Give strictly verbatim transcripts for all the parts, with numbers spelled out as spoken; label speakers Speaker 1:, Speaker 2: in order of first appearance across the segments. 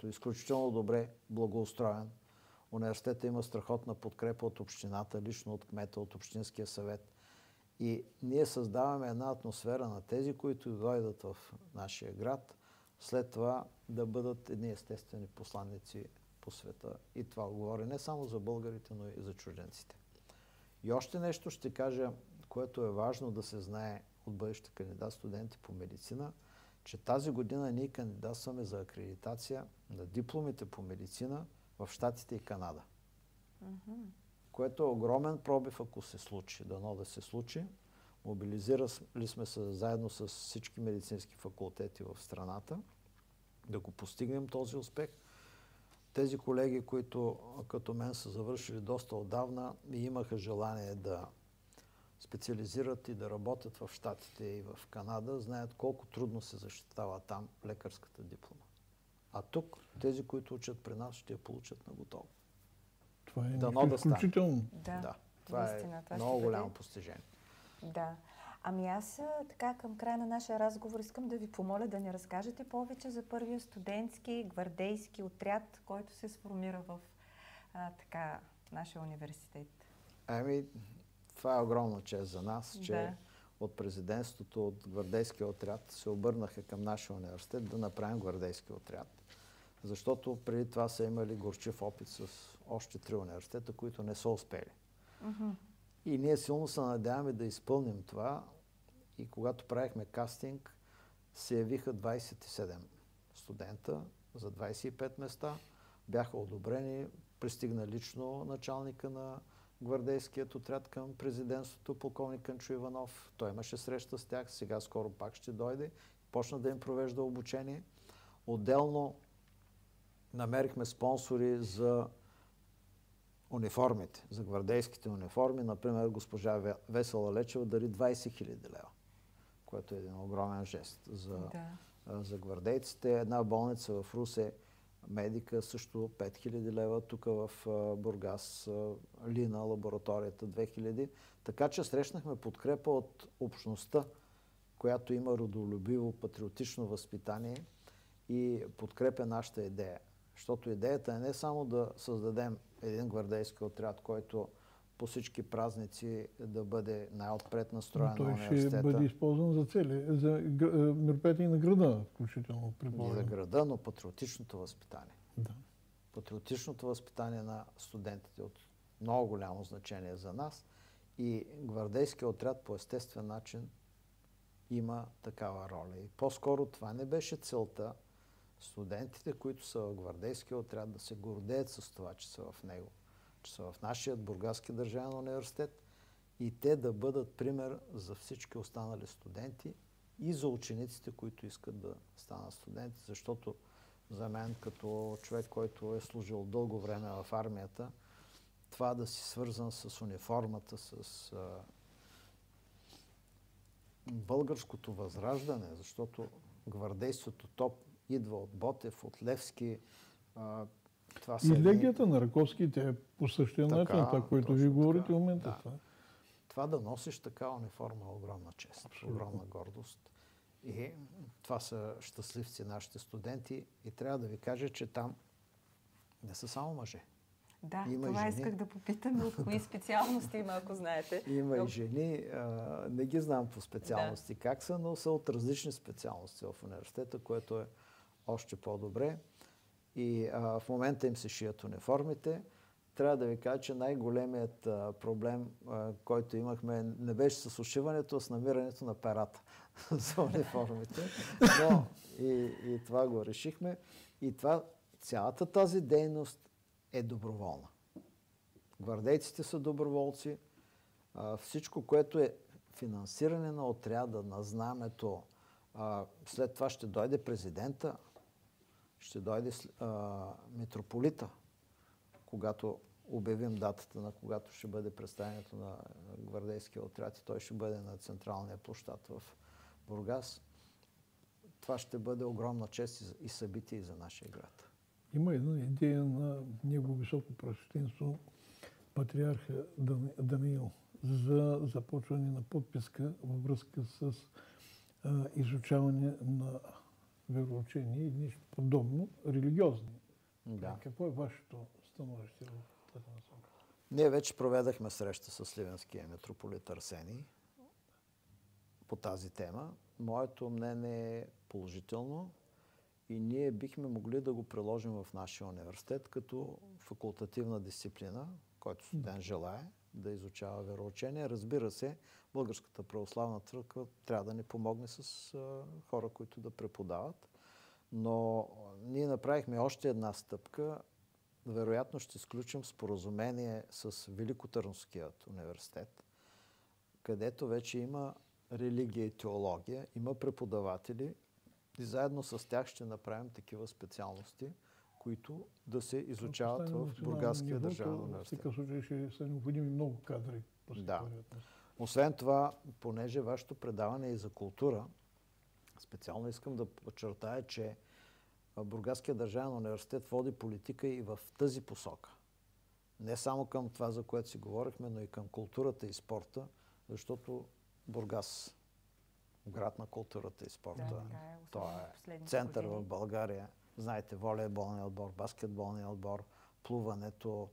Speaker 1: който е изключително добре благоустроен. Университетът има страхотна подкрепа от общината, лично от кмета, от Общинския съвет. И ние създаваме една атмосфера на тези, които дойдат в нашия град, след това да бъдат едни естествени посланици по света. И това говори не само за българите, но и за чужденците. И още нещо ще кажа, което е важно да се знае от бъдещите кандидат студенти по медицина, че тази година ние кандидатстваме за акредитация на дипломите по медицина в Щатите и Канада. Mm-hmm. Което е огромен пробив, ако се случи. Дано да се случи. Мобилизирали сме се заедно с всички медицински факултети в страната да го постигнем този успех. Тези колеги, които като мен са завършили доста отдавна и имаха желание да специализират и да работят в Щатите и в Канада, знаят колко трудно се защитава там лекарската диплома. А тук тези, които учат при нас, ще я получат на готово.
Speaker 2: Това е
Speaker 1: Дано да
Speaker 2: изключително.
Speaker 1: Да, да, това наистина, е това много голямо бъде постижение.
Speaker 3: Да. Ами аз така към края на нашия разговор искам да ви помоля да ни разкажете повече за първия студентски гвардейски отряд, който се сформира в а, така нашия университет.
Speaker 1: Ами, това е огромна чест за нас, че
Speaker 3: да.
Speaker 1: От президентството, от гвардейския отряд се обърнаха към нашия университет да направим гвардейски отряд. Защото преди това са имали горчив опит с още три университета, които не са успели. Mm-hmm. И ние силно се надяваме да изпълним това. И когато правихме кастинг, се явиха двадесет и седем студента за двадесет и пет места. Бяха одобрени, пристигна лично началника на гвардейският отряд към президентството, полковник Кънчо Иванов. Той имаше среща с тях, сега скоро пак ще дойде. Почна да им провежда обучение. Отделно намерихме спонсори за униформите, за гвардейските униформи. Например, госпожа Весела Лечева дари двадесет хиляди лева, което е един огромен жест за, да. за гвардейците. Една болница в Русе, Медика, също пет хиляди лева. Тук в Бургас, Лина, лабораторията две хиляди. Така че срещнахме подкрепа от общността, която има родолюбиво, патриотично възпитание и подкрепя нашата идея. Защото идеята е не само да създадем един гвардейски отряд, който по всички празници да бъде най-отпред настроен на университета.
Speaker 2: Той ще бъде използван за цели, за мероприятия на града, включително.
Speaker 1: И за града, но патриотичното възпитание.
Speaker 2: Да.
Speaker 1: Патриотичното възпитание на студентите от много голямо значение за нас и гвардейския отряд по естествен начин има такава роля. И по-скоро това не беше целта студентите, които са в гвардейския отряд, да се гордеят с това, че са в него, че са в нашия Бургаски държавен университет и те да бъдат пример за всички останали студенти и за учениците, които искат да станат студенти, защото за мен, като човек, който е служил дълго време в армията, това да си свързан с униформата, с а, българското възраждане, защото гвардейството топ идва от Ботев, от Левски. А, това
Speaker 2: и легията на Раковски, те е по същия начин, това, което ви говорите в момента.
Speaker 1: Да. Това. това да носиш така униформа е огромна чест, абсолютно огромна гордост. И това са щастливци нашите студенти и трябва да ви кажа, че там не са само мъже.
Speaker 3: Да,
Speaker 1: има
Speaker 3: това
Speaker 1: и жени.
Speaker 3: Исках да попитам от кои специалности има, ако знаете.
Speaker 1: Има но... и жени, а, не ги знам по специалности да. как са, но са от различни специалности в университета, което е още по-добре. И а, в момента им се шият униформите. Трябва да ви кажа, че най-големият а, проблем, а, който имахме, не беше с ушиването, а с намирането на перата за униформите. Но и, и това го решихме. И това, цялата тази дейност е доброволна. Гвардейците са доброволци. А, всичко, което е финансиране на отряда, на знамето, а, след това ще дойде президента, ще дойде а, митрополита, когато обявим датата, на когато ще бъде представянето на гвардейския отряд и той ще бъде на централния площад в Бургас. Това ще бъде огромна чест и събитие за нашия град.
Speaker 2: Има една идея на Негово високо пресвещенство, патриарха Даниил, за започване на подписка във връзка с а, изучаване на вероучение и нещо подобно, религиозни.
Speaker 1: Да.
Speaker 2: Какво е вашето становище в тази насока?
Speaker 1: Ние вече проведахме среща с Сливенския митрополит Арсений по тази тема. Моето мнение е положително и ние бихме могли да го приложим в нашия университет като факултативна дисциплина, който студент желае да изучава вероучение. Разбира се, Българската православна църква трябва да ни помогне с а, хора, които да преподават. Но ние направихме още една стъпка. Вероятно ще сключим споразумение с Великотърновският университет, където вече има религия и теология, има преподаватели и заедно с тях ще направим такива специалности, които да се изучават в Бургаския държавен университет.
Speaker 2: В такъв случай ще са необходими много кадри.
Speaker 1: Да. Освен това, понеже вашето предаване е и за култура, специално искам да подчертая, че Бургаския държавен университет води политика и в тази посока. Не само към това, за което си говорихме, но и към културата и спорта, защото Бургас, град на културата и спорта,
Speaker 3: да, е,
Speaker 1: той е център години в България. Знаете, волейболния отбор, баскетболния отбор, плуването,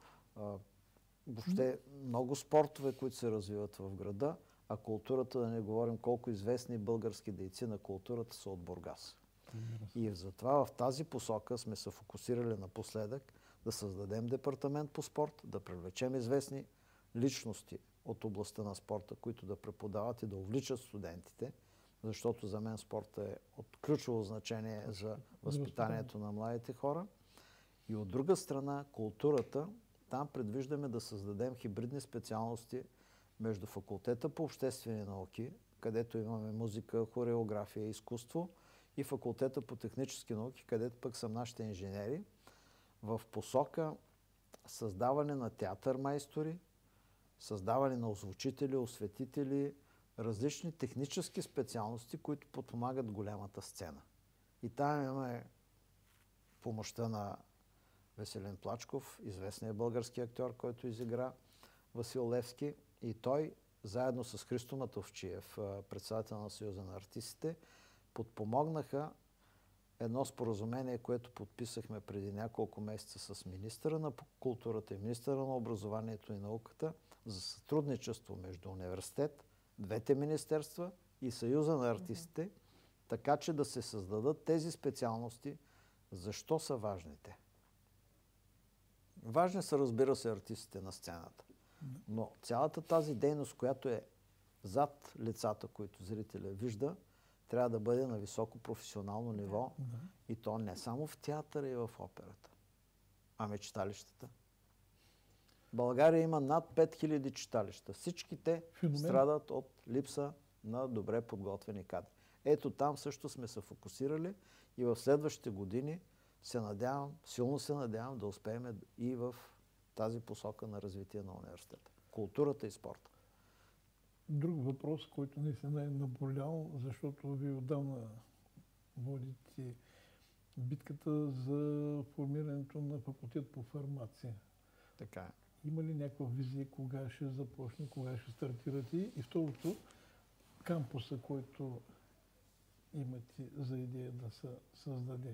Speaker 1: въобще много спортове, които се развиват в града, а културата, да не говорим колко известни български дейци на културата са от Бургас. И затова в тази посока сме се фокусирали напоследък да създадем департамент по спорт, да привлечем известни личности от областта на спорта, които да преподават и да увличат студентите, защото за мен спортът е от ключово значение за възпитанието на младите хора. И от друга страна, културата, там предвиждаме да създадем хибридни специалности между факултета по обществени науки, където имаме музика, хореография и изкуство, и факултета по технически науки, където пък са нашите инженери, в посока създаване на театър майстори, създаване на озвучители, осветители, различни технически специалности, които подпомагат голямата сцена. И там имаме помощта на Веселин Плачков, известният български актьор, който изигра Васил Левски, и той, заедно с Христо Матовчиев, председател на Съюза на артистите, подпомогнаха едно споразумение, което подписахме преди няколко месеца с министъра на културата и министъра на образованието и науката за сътрудничество между университет, двете министерства и Съюза на артистите, mm-hmm. така че да се създадат тези специалности. Защо са важните? Важни са, разбира се, артистите на сцената. Но цялата тази дейност, която е зад лицата, които зрителя вижда, трябва да бъде на високо професионално ниво. Да, да. И то не само в театъра и в операта, ами читалищата. България има над пет хиляди читалища. Всички те Феномен. страдат от липса на добре подготвени кадри. Ето там също сме се фокусирали и в следващите години се надявам, силно се надявам да успеем и в тази посока на развитие на университета. Културата и спорта.
Speaker 2: Друг въпрос, който наистина е наболял, защото вие отдавна водите битката за формирането на факултет по фармация.
Speaker 1: Така е.
Speaker 2: Има ли някаква визия кога ще започне, кога ще стартирате? И второто, кампуса, който имате за идея да се създаде?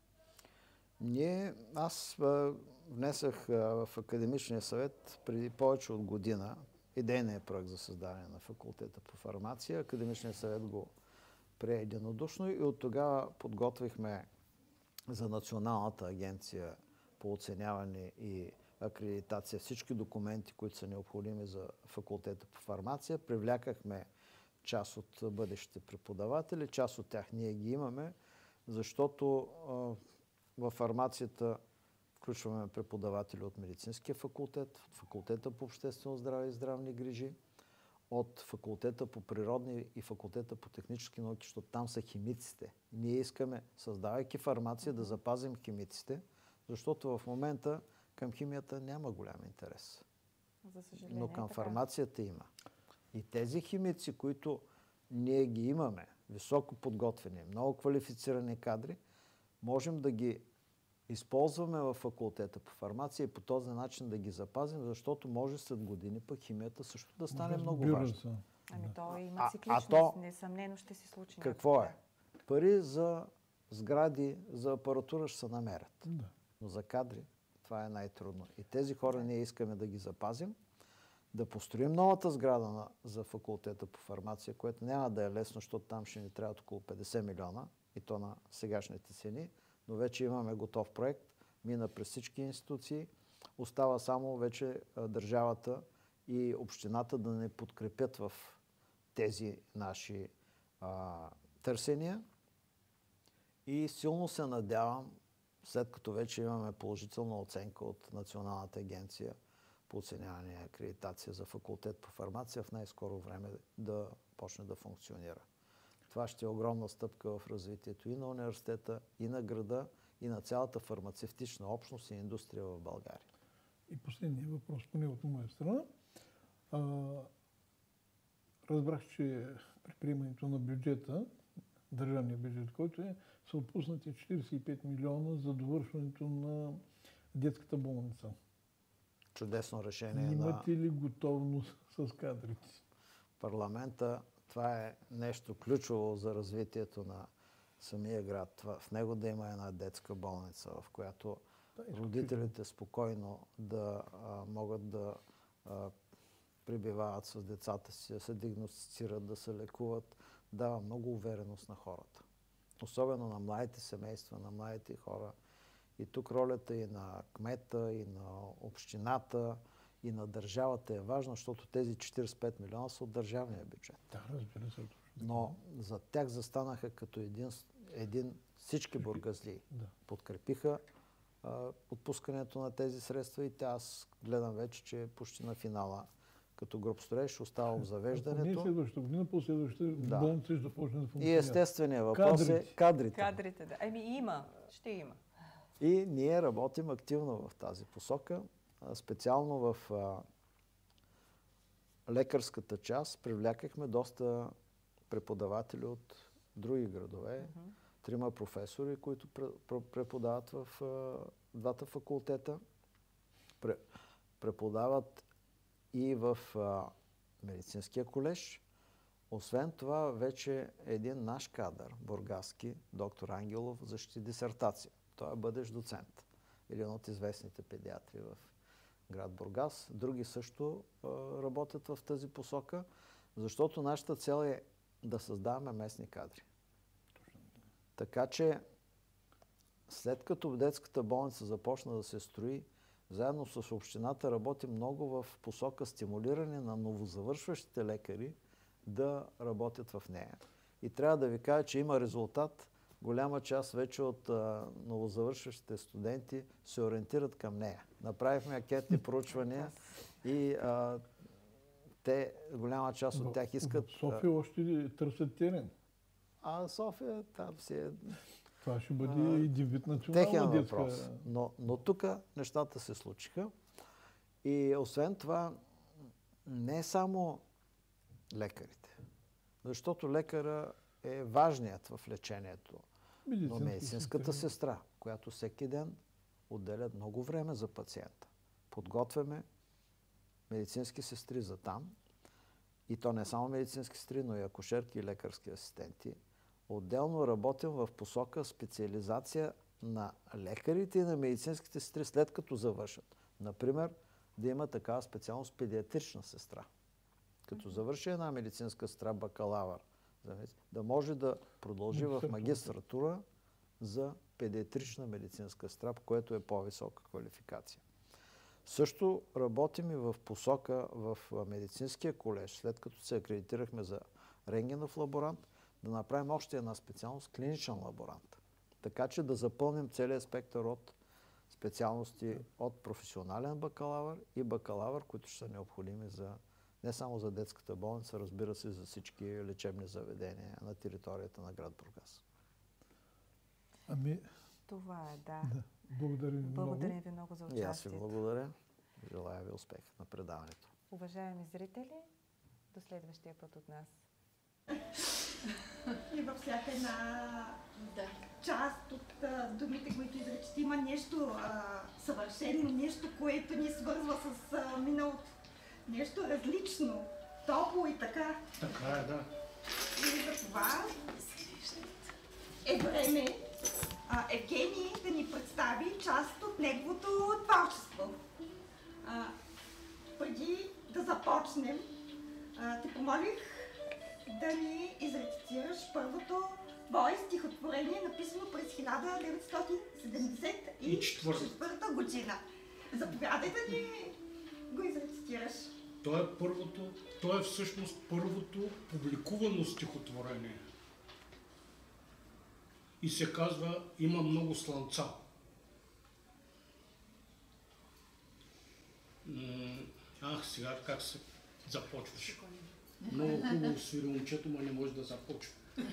Speaker 1: Ние, аз а, внесах а, в Академичния съвет преди повече от година идейния проект за създаване на факултета по фармация. Академичният съвет го прие единодушно и от тогава подготвихме за Националната агенция по оценяване и акредитация всички документи, които са необходими за факултета по фармация. Привлякахме част от бъдещите преподаватели, част от тях ние ги имаме, защото а, във фармацията включваме преподаватели от медицинския факултет, от факултета по обществено здраве и здравни грижи, от факултета по природни и факултета по технически науки, защото там са химиците. Ние искаме, създавайки фармация, да запазим химиците, защото в момента към химията няма голям интерес.
Speaker 3: За съжаление,
Speaker 1: но към
Speaker 3: така.
Speaker 1: фармацията има. И тези химици, които ние ги имаме, високо подготвени, много квалифицирани кадри, можем да ги използваме в факултета по фармация и по този начин да ги запазим, защото може след години пък химията също да стане много важна.
Speaker 3: Ами то има
Speaker 1: а,
Speaker 3: цикличност,
Speaker 1: а то,
Speaker 3: несъмнено ще се случи.
Speaker 1: какво е? Пари за сгради за апаратура ще се намерят.
Speaker 2: Да.
Speaker 1: Но за кадри това е най-трудно. И тези хора ние искаме да ги запазим, да построим новата сграда на, за факултета по фармация, което няма да е лесно, защото там ще ни трябват около петдесет милиона, и то на сегашните цени, но вече имаме готов проект, мина през всички институции, остава само вече а, държавата и общината да не подкрепят в тези наши а, търсения. И силно се надявам, след като вече имаме положителна оценка от Националната агенция по оценяване и акредитация за факултет по фармация, в най-скоро време да почне да функционира. Това ще е огромна стъпка в развитието и на университета, и на града, и на цялата фармацевтична общност и индустрия в България.
Speaker 2: И последния въпрос, поне от моя страна. А, разбрах, че при приемането на бюджета, държавния бюджет, който е, са отпуснати четиридесет и пет милиона за довършването на детската болница.
Speaker 1: Чудесно решение.
Speaker 2: Имате
Speaker 1: на
Speaker 2: ли готовност с кадрите?
Speaker 1: Парламента. Това е нещо ключово за развитието на самия град. Това, в него да има една детска болница, в която да, родителите спокойно да а, могат да а, пребивават с децата си, да се диагностицират, да се лекуват, дава много увереност на хората. Особено на младите семейства, на младите хора. И тук ролята и на кмета, и на общината, и на държавата е важна, защото тези четиридесет и пет милиона са от държавния бюджет.
Speaker 2: Да, разбира се.
Speaker 1: Но за тях застанаха като един, един всички бургазлии.
Speaker 2: Да.
Speaker 1: Подкрепиха а, отпускането на тези средства и тя аз гледам вече, че е почти на финала. Като гробостроеж остава обзавеждането.
Speaker 2: Не следващата година, по-следващата
Speaker 1: да.
Speaker 2: болница ще започне да функционира.
Speaker 1: И естественият въпрос кадрите. е кадрите.
Speaker 3: Кадрите, да. Еми има, ще има.
Speaker 1: И ние работим активно в тази посока. Специално в а, лекарската част привлякахме доста преподаватели от други градове. Mm-hmm. Трима професори, които преподават в а, двата факултета. Преподават и в а, медицинския колеж. Освен това, вече един наш кадър, бургаски, доктор Ангелов, защити дисертация. Той е бъдещ доцент. Един от известните педиатри в град Бургас. Други също а, работят в тази посока, защото нашата цел е да създаваме местни кадри. Така че, след като детската болница започна да се строи, заедно с общината работи много в посока стимулиране на новозавършващите лекари да работят в нея. И трябва да ви кажа, че има резултат. Голяма част вече от а, новозавършващите студенти се ориентират към нея. Направихме анкетни проучвания и а, те, голяма част от тях искат...
Speaker 2: В София още търсят терен.
Speaker 1: А София там си е...
Speaker 2: Това ще бъде един вид национална
Speaker 1: техен
Speaker 2: детска...
Speaker 1: въпрос. Но, но тук нещата се случиха. И освен това, не само лекарите. Защото лекара е важният в лечението. Но медицинската сестра, която всеки ден отделя много време за пациента. Подготвяме медицински сестри за там. И то не само медицински сестри, но и акушерки и лекарски асистенти. Отделно работим в посока специализация на лекарите и на медицинските сестри след като завършат. Например, да има такава специалност педиатрична сестра. Като завърши една медицинска сестра бакалавър, да може да продължи в магистратура за педиатрична медицинска сестра, което е по-висока квалификация. Също работим и в посока в медицинския колеж, след като се акредитирахме за рентгенов лаборант, да направим още една специалност клиничен лаборант. Така че да запълним целият спектър от специалности от професионален бакалавър и бакалавър, които ще са необходими за, не само за детската болница, разбира се, за всички лечебни заведения на територията на град Бургас.
Speaker 2: Ами...
Speaker 3: Това е, да.
Speaker 2: да. Благодарим ви много.
Speaker 3: Благодарим ви много за участието.
Speaker 1: И аз ви благодаря. Желая ви успех на предаването.
Speaker 3: Уважаеми зрители, до следващия път от нас.
Speaker 4: И във всяка една
Speaker 5: да.
Speaker 4: част от а, думите, които изречете, има нещо а, съвършено, нещо, което ни свързва с а, миналото. Нещо различно, топло и така.
Speaker 2: Така е, да.
Speaker 4: И за това е време а, Евгений да ни представи част от неговото творчество. А, преди да започнем, а, те помолих да ни изрецитираш първото твое стихотворение, написано през хиляда деветстотин седемдесет и четвърта година. Заповядай да ни го изрецитираш.
Speaker 5: То е първото, то е всъщност първото публикувано стихотворение. И се казва "Има много слънца". Ах, сега как се започваш? Много хубаво свири момчето, но не може да започва.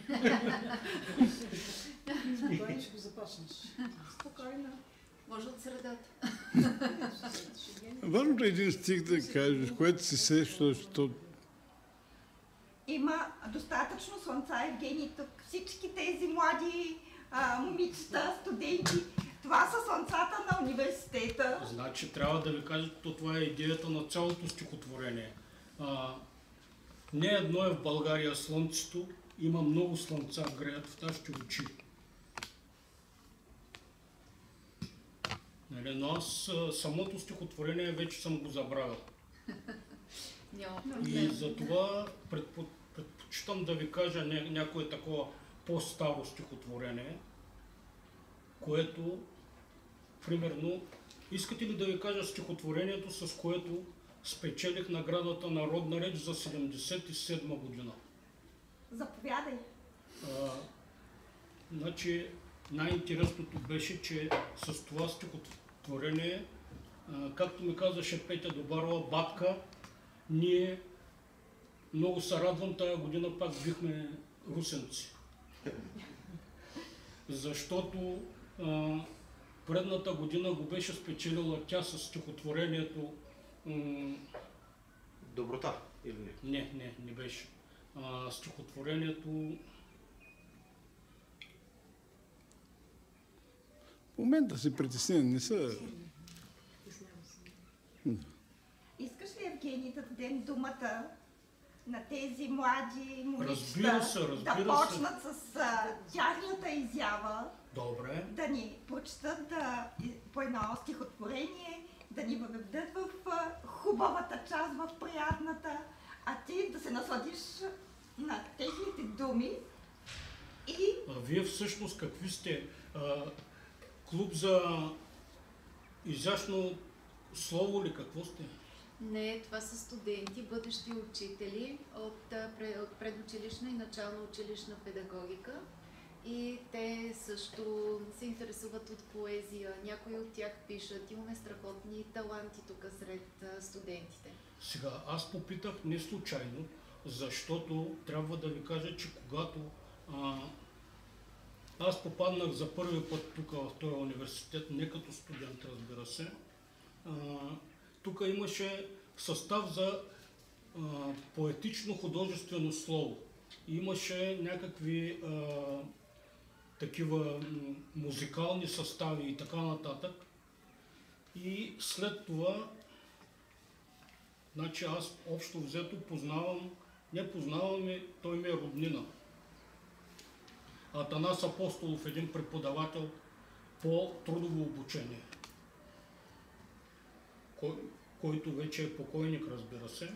Speaker 6: Спокойно ще го започнеш.
Speaker 4: Спокойно.
Speaker 6: Може от средата.
Speaker 2: Важно е един стих да кажеш, което си сеща, защото
Speaker 4: Има достатъчно слънца, Евгений, тук. Всички тези млади а, момичета, студенти, това са слънцата на университета.
Speaker 5: Значи трябва да ви кажа, че това е идеята на цялото стихотворение. А, не едно е в България слънцето, има много слънца, греят в нашите очи. Нали, но аз а, самото стихотворение вече съм го забравил.
Speaker 6: Няма
Speaker 5: И
Speaker 6: проблем.
Speaker 5: затова предпо, предпочитам да ви кажа ня, някое такова по-старо стихотворение, което, примерно, искате ли да ви кажа стихотворението, с което спечелих наградата Народна реч за седемдесет и седма година?
Speaker 4: Заповядай.
Speaker 5: А, значи, най-интересното беше, че с това стихотворение, а, както ми казваше Петя Добарова, батка, ние много се радвам, тая година пак бихме русенци. Защото а, предната година го беше спечелила тя с стихотворението м-
Speaker 7: Доброта или не?
Speaker 5: Не, не, не беше. А, стихотворението
Speaker 2: в момента си притеснен, не са...
Speaker 4: Искаш ли, Евгений, да дадем думата на тези млади момичета
Speaker 5: Разбира се, разбира
Speaker 4: да
Speaker 5: се.
Speaker 4: почнат с а, тяхната изява,
Speaker 5: добре.
Speaker 4: да ни прочетат да, и- по едно стихотворение, да ни въведат в а, хубавата част, в приятната, а ти да се насладиш на техните думи и
Speaker 5: А вие всъщност какви сте? А, клуб за изящно слово ли какво сте?
Speaker 6: Не, това са студенти, бъдещи учители от, а, пре- от предучилищна и начална училищна педагогика. И те също се интересуват от поезия. Някои от тях пишат. Имаме страхотни таланти тук сред а, студентите.
Speaker 5: Сега, аз попитах не случайно, защото трябва да ви кажа, че когато а, аз попаднах за първи път тук в този университет, не като студент, разбира се, а, тук имаше състав за а, поетично художествено слово. Имаше някакви а, такива м, музикални състави и така нататък. И след това, значи аз общо взето познавам, не познавам, и той ми е роднина. Атанас Апостолов, един преподавател по трудово обучение, кой, който вече е покойник, разбира се.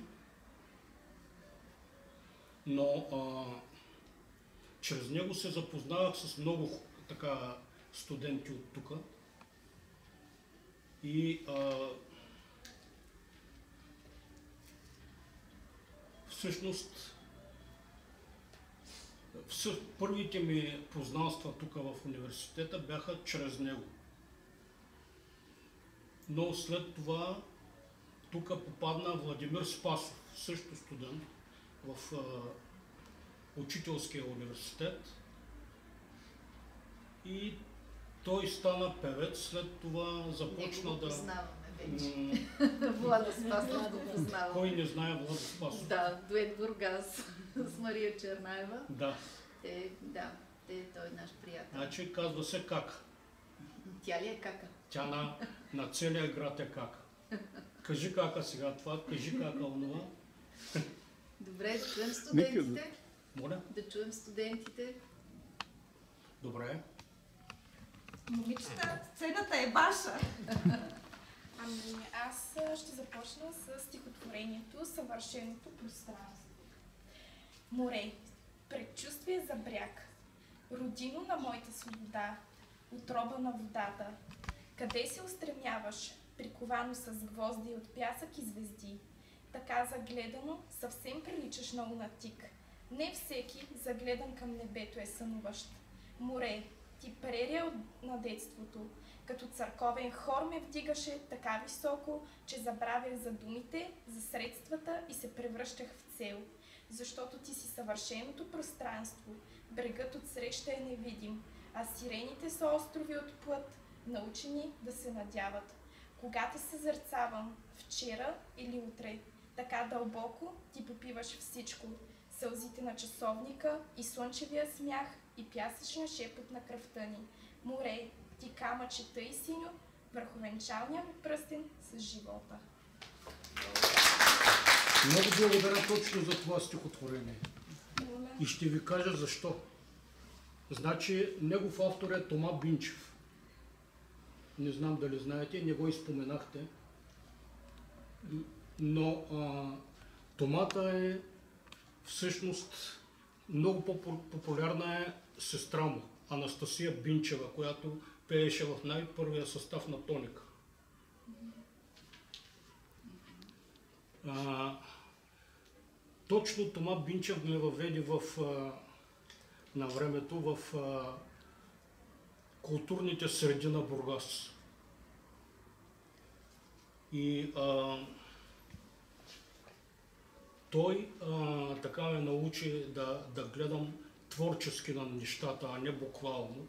Speaker 5: Но а, чрез него се запознавах с много така студенти от тук. И а, всъщност всъ- първите ми познанства тук в университета бяха чрез него. Но след това тук попадна Владимир Спасов, също студент в а, учителския университет. И той стана певец, след това започна
Speaker 6: Него го
Speaker 5: да...
Speaker 6: познаваме вече.
Speaker 5: М,
Speaker 6: Влада Спасов го познаваме.
Speaker 5: Кой не знае Влада Спасов?
Speaker 6: Да, дует Бургас с Мария Чернаева.
Speaker 5: Да.
Speaker 6: Те, да, те, той е наш приятел.
Speaker 5: Значи казва се Кака.
Speaker 6: Тя ли е кака?
Speaker 5: Тя на, на целия град е Кака. Кажи Кака сега това, кажи Кака онова.
Speaker 6: Добре, да чуем студентите.
Speaker 5: Моля?
Speaker 6: Да чуем студентите.
Speaker 5: Добре.
Speaker 4: Момичета, сцената е ваша.
Speaker 8: Ами аз ще започна с стихотворението "Съвършеното пространство". Море, предчувствие за бряг, родино на моята свобода, отроба на водата. Къде се устремяваш, приковано с гвозди от пясък и звезди? Така загледано, съвсем приличаш на лунатик. Не всеки, загледан към небето, е сънуващ. Море, ти прерия на детството, като църковен хор ме вдигаше така високо, че забравях за думите, за средствата и се превръщах в цел. Защото ти си съвършеното пространство, брегът отсреща е невидим, а сирените са острови от плът, научени да се надяват. Когато съзерцавам вчера или утре, така дълбоко ти попиваш всичко, сълзите на часовника и слънчевия смях и пясъчния шепот на кръвта ни. Море, ти камъче тъй синьо, върху венчалния ми пръстен с живота.
Speaker 5: Много благодаря точно за това стихотворение. И ще ви кажа защо. Значи, негов автор е Тома Бинчев. Не знам дали знаете, не го изпоменахте. Но а, Томата е всъщност много по-популярна е сестра му, Анастасия Бинчева, която пееше в най-първия състав на Тоника. А, точно Тома Бинчев ме въведе в, а, на времето в а, културните среди на Бургас. И а, той а, така ме научи да, да гледам творчески на нещата, а не буквално.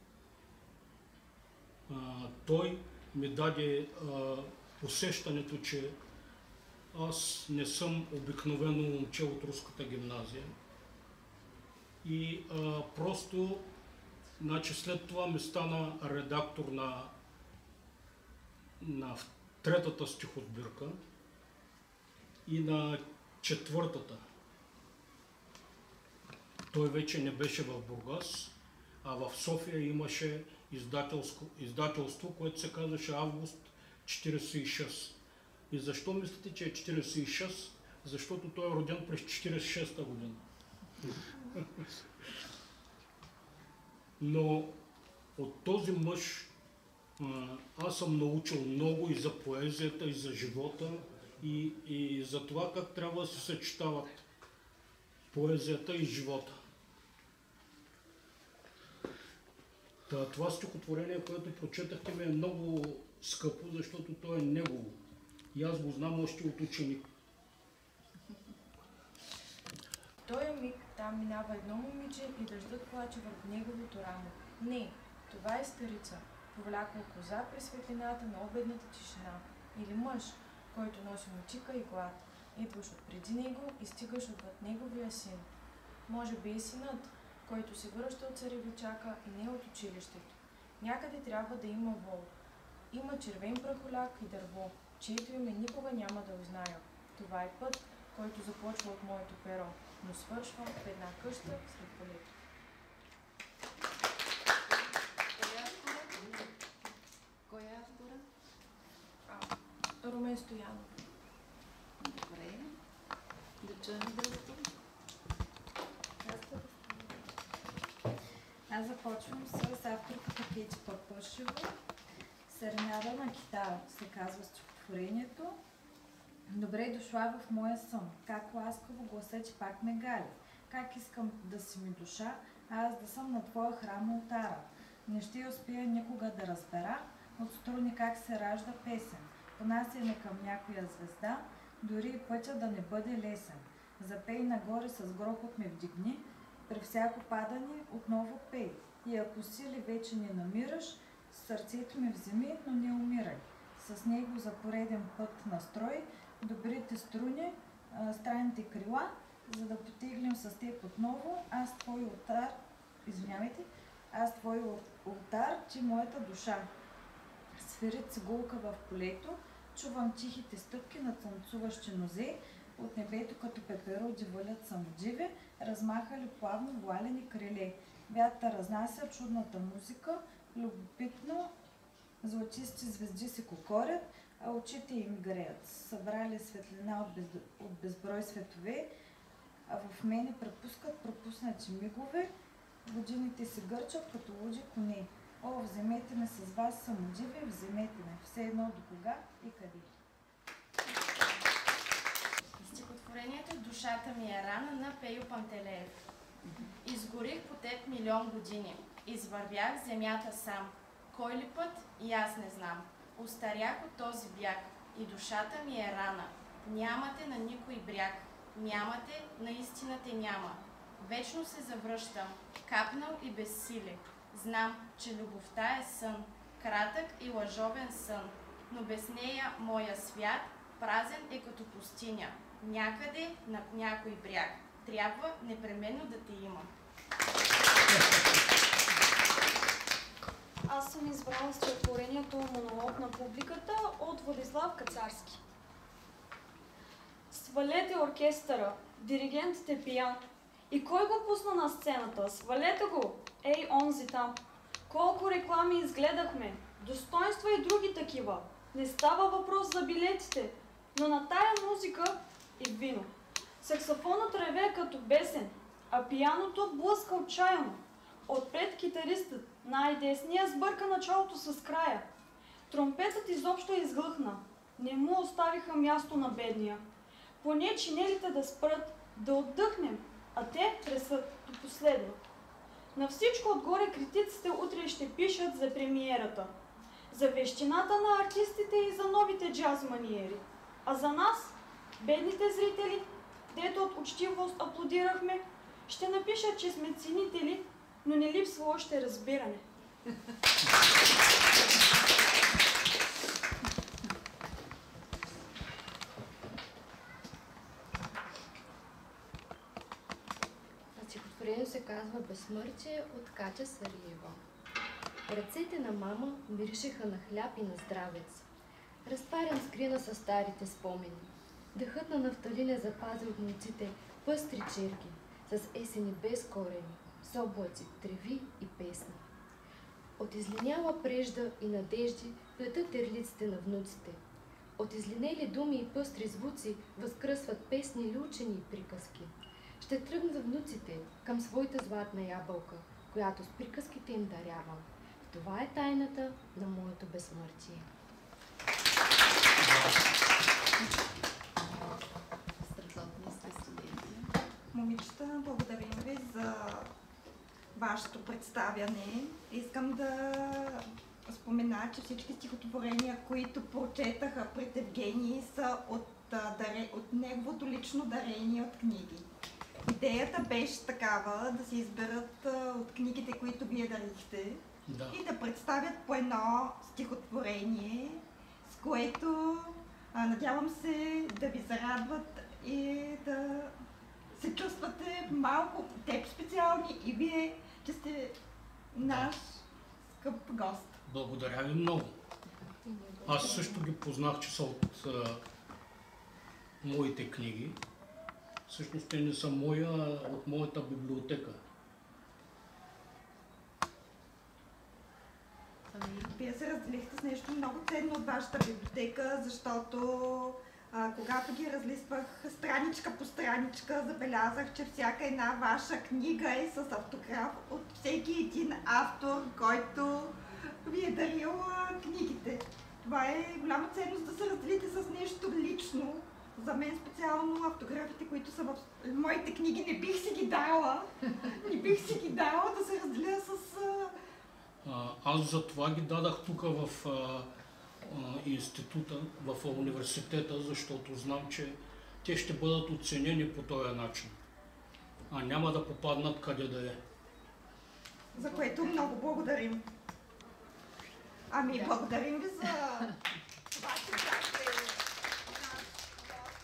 Speaker 5: А, той ми даде а, усещането, че аз не съм обикновено момче от руската гимназия. И а, просто, значи след това ми стана редактор на, на третата стихотбирка и на четвъртата. Той вече не беше в Бургас, а в София имаше издателство, издателство което се казваше Август четиридесет и шест. И защо мислите, че е четиридесет и шест? Защото той е роден през четиридесет и шеста година. Но от този мъж аз съм научил много и за поезията, и за живота, и, и за това как трябва да се съчетават поезията и живота. Та, това стихотворение, което прочетахте, ми е много скъпо, защото то е негово. И аз го знам още от ученик.
Speaker 9: В този миг там минава едно момиче и дъждът плаче върху неговото рамо. Не, това е старица, повлякла коза през светлината на обедната тишина. Или мъж, който носи мотика и глад, идваш от преди него и стигаш отвъд неговия син. Може би и синът, който се връща от царевичака и не от училището. Някъде трябва да има вол. Има червен прахоляк и дърво, чието име никога няма да узная. Това е път, който започва от моето перо, но свършва в една къща сред полето.
Speaker 6: Кой е автора?
Speaker 9: Румен Стоянов.
Speaker 6: Добре. Да чуем другото.
Speaker 3: Аз започвам с авторката Пети Папашева. Серенада на китара се казва стихотворението. Добре дошла в моя сън, как ласкаво гласа ти пак ме гали. Как искам да си ми душа, а аз да съм на твоя храм ултара. Не ще успея никога да разбера от струни как се ражда песен. Понасяне към някоя звезда, дори и пътя да не бъде лесен. Запей нагоре с грохот ме вдигни, при всяко падане отново пей. И ако сили вече не намираш, сърцето ми вземи, но не умирай. С него за пореден път настрой добрите струни, странните крила, за да потеглим с теб отново. Аз твой ултар, извинявайте, аз твой ултар, ти моята душа. Свири цигулка в полето, чувам тихите стъпки на танцуващи нозе, от небето като пеперуди валят самодиви, размахали плавно вуалени криле. Вятър разнася чудната музика,
Speaker 9: Любопитно, златисти звезди се кокорят, а очите им греят. Събрали светлина от, без, от безброй светове, а в мене препускат пропуснати мигове, годините се гърчат като луди коне. О, вземете ме с вас, самодиви, вземете ме, все едно до кога и къде.
Speaker 10: Стихотворението "Душата ми е рана" на Пейо Пантелеев. Изгорих по теб милион години, извървях земята сам. Кой ли път? И аз не знам. Остарях от този бяг и душата ми е рана. Нямате на никой бряг, нямате, наистина те няма. Вечно се завръщам, капнал и безсиле. Знам, че любовта е сън, кратък и лъжовен сън, но без нея моя свят празен е като пустиня. Някъде над някой бряг. Трябва непременно да те има.
Speaker 11: Аз съм избрала стихотворението "Монолог на публиката" от Владислав Кацарски. Свалете оркестъра, диригентът е пиян. И кой го пусна на сцената? Свалете го! Ей, онзи там! Колко реклами изгледахме! Достоинства и други такива. Не става въпрос за билетите, но на тая музика и вино. Саксофонът реве като бесен, а пияното блъска отчаяно. Отпред китаристът, най-десния, сбърка началото с края. Тромпетът изобщо изглъхна. Не му оставиха място на бедния. Поне чинелите да спрат, да отдъхнем, а те тресат до последно. На всичко отгоре критиците утре ще пишат за премиерата, за вещината на артистите и за новите джаз маниери. А за нас, бедните зрители, дето от учтивост аплодирахме, ще напишат, че сме ценители, но не липсва още разбиране.
Speaker 12: Стихотворението се казва "Безсмъртие" от Катя Сариева. Ръцете на мама миришеха на хляб и на здравец. Разтварям скрина със старите спомени. Дъхът на нафталин е запазил в муците пъстри черги, с есени без корени, с облаци, треви и песни. От излиняла прежда и надежди плетат терлиците на внуците. От излинели думи и пъстри звуци възкръсват песни или учени и приказки. Ще тръгнат внуците към своята златна ябълка, която с приказките им дарявам. Това е тайната на моето безсмъртие.
Speaker 4: Момичета, благодарим ви за вашето представяне. Искам да спомена, че всички стихотворения, които прочетаха пред Евгений, са от, даре, от неговото лично дарение от книги. Идеята беше такава да се изберат от книгите, които вие дарихте, да, и да представят по едно стихотворение, с което а, надявам се да ви зарадват и да се чувствате малко теб специални и вие, че сте наш скъп гост.
Speaker 5: Благодаря ви много. Аз също ги познах, че са от а, моите книги. Всъщност те не са моя, а от моята библиотека.
Speaker 4: Вие се разделихте с нещо много ценно от вашата библиотека, защото а, когато ги разлиствах страничка по страничка, забелязах, че всяка една ваша книга е с автограф от всеки един автор, който ви е дарил а, книгите. Това е голяма ценност да се разделите с нещо лично. За мен специално автографите, които са в моите книги, не бих си ги дала. Не бих си ги дала да се разделя с...
Speaker 5: А, аз за това ги дадах тук в а, а, института, в университета, защото знам, че те ще бъдат оценени по този начин, а няма да попаднат къде да е.
Speaker 4: За което много благодарим. Ами, благодарим ви за това, че бяхте